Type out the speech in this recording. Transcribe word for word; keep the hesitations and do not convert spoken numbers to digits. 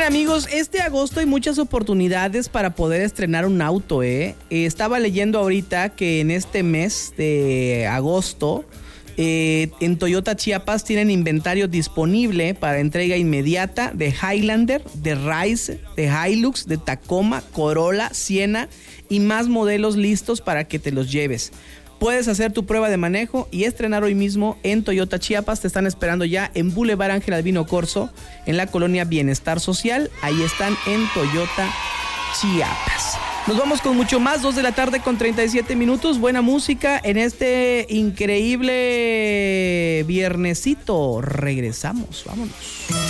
amigos, este agosto hay muchas oportunidades para poder estrenar un auto, ¿eh? Eh, estaba leyendo ahorita que en este mes de agosto eh, en Toyota Chiapas tienen inventario disponible para entrega inmediata de Highlander, de Rise, de Hilux, de Tacoma, Corolla, Siena y más modelos listos para que te los lleves. Puedes hacer tu prueba de manejo y estrenar hoy mismo en Toyota Chiapas. Te están esperando ya en Boulevard Ángel Albino Corzo, en la colonia Bienestar Social. Ahí están en Toyota Chiapas. Nos vamos con mucho más, dos de la tarde con treinta y siete minutos. Buena música en este increíble viernesito. Regresamos, vámonos.